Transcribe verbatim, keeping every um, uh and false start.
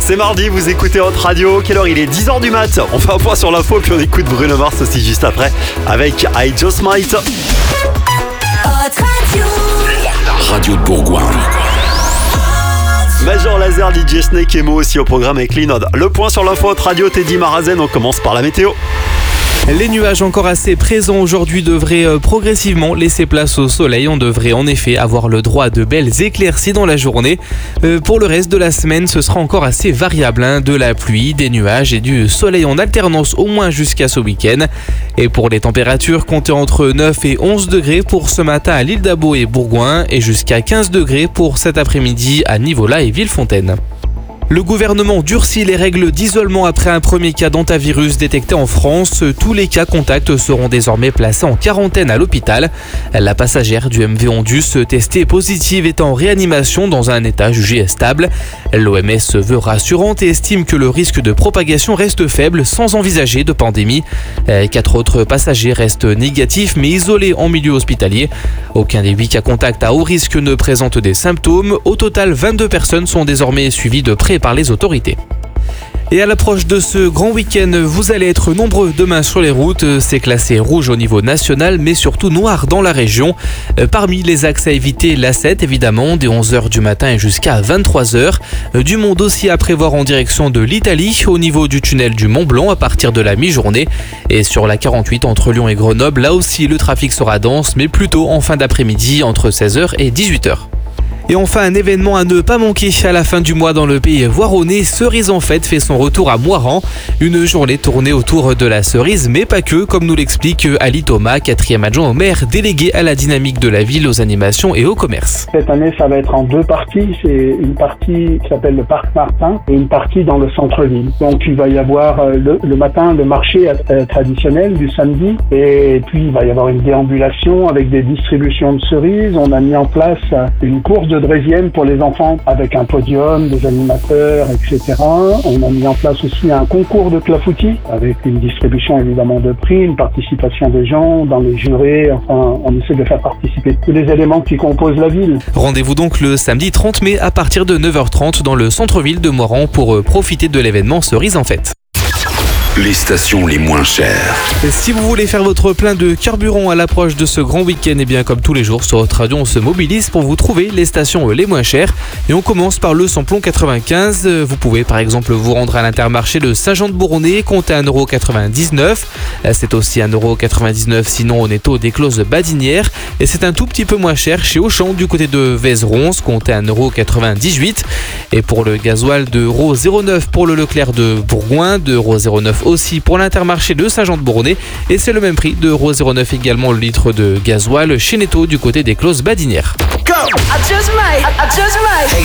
C'est mardi, vous écoutez Hot Radio. Quelle heure il est? dix heures du mat. On fait un point sur l'info puis on écoute Bruno Mars aussi juste après avec I Just Might. Hot Radio. La radio de Bourgoin. Major Laser, D J Snake et Mo aussi au programme avec Linod. Le point sur l'info Hot Radio, Teddy Marazen. On commence par la météo. Les nuages encore assez présents aujourd'hui devraient progressivement laisser place au soleil. On devrait en effet avoir le droit à de belles éclaircies dans la journée. Euh, pour le reste de la semaine, ce sera encore assez variable. Hein, de la pluie, des nuages et du soleil en alternance au moins jusqu'à ce week-end. Et pour les températures, comptez entre neuf et onze degrés pour ce matin à l'île d'Abo et Bourgoin et jusqu'à quinze degrés pour cet après-midi à Nivola et Villefontaine. Le gouvernement durcit les règles d'isolement après un premier cas d'hantavirus détecté en France. Tous les cas contacts seront désormais placés en quarantaine à l'hôpital. La passagère du M V Ondus testée positive est en réanimation dans un état jugé stable. L'O M S se veut rassurante et estime que le risque de propagation reste faible sans envisager de pandémie. Quatre autres passagers restent négatifs mais isolés en milieu hospitalier. Aucun des huit cas contacts à haut risque ne présente des symptômes. Au total, vingt-deux personnes sont désormais suivies de près par les autorités. Et à l'approche de ce grand week-end, vous allez être nombreux demain sur les routes. C'est classé rouge au niveau national, mais surtout noir dans la région. Parmi les axes à éviter, l'A sept évidemment, dès onze heures du matin et jusqu'à vingt-trois heures. Du monde aussi à prévoir en direction de l'Italie, au niveau du tunnel du Mont Blanc à partir de la mi-journée. Et sur la quarante-huit entre Lyon et Grenoble, là aussi le trafic sera dense, mais plutôt en fin d'après-midi entre seize heures et dix-huit heures. Et enfin, un événement à ne pas manquer à la fin du mois dans le pays voironnais. Cerise en fête fait son retour à Moirans. Une journée tournée autour de la cerise, mais pas que, comme nous l'explique Ali Thomas, quatrième adjoint au maire, délégué à la dynamique de la ville, aux animations et au commerce. Cette année, ça va être en deux parties. C'est une partie qui s'appelle le Parc Martin et une partie dans le centre-ville. Donc il va y avoir le, le matin le marché euh, traditionnel du samedi et puis il va y avoir une déambulation avec des distributions de cerises. On a mis en place une course de de draisienne pour les enfants avec un podium, des animateurs, et cetera. On a mis en place aussi un concours de clafoutis avec une distribution évidemment de prix, une participation des gens dans les jurés. Enfin, on essaie de faire participer tous les éléments qui composent la ville. Rendez-vous donc le samedi trente mai à partir de neuf heures trente dans le centre-ville de Moirans pour profiter de l'événement Cerise en fête. Les stations les moins chères. Si vous voulez faire votre plein de carburant à l'approche de ce grand week-end, et bien comme tous les jours sur Hot Radio, on se mobilise pour vous trouver les stations les moins chères. Et on commence par le samplon quatre-vingt-quinze. Vous pouvez par exemple vous rendre à l'Intermarché de Saint-Jean-de-Bouronnais, comptez un euro quatre-vingt-dix-neuf. C'est aussi un euro quatre-vingt-dix-neuf sinon au netto des closes Badinières. Et c'est un tout petit peu moins cher chez Auchan du côté de Vézeron, comptez un euro quatre-vingt-dix-huit. Et pour le gasoil, deux euros zéro neuf pour le Leclerc de Bourgoin, deux euros zéro neuf aussi pour l'Intermarché de Saint-Jean-de-Bouronnais et c'est le même prix, deux euros zéro neuf également le litre de gasoil chez Netto du côté des closes Badinières. I just might, I just might.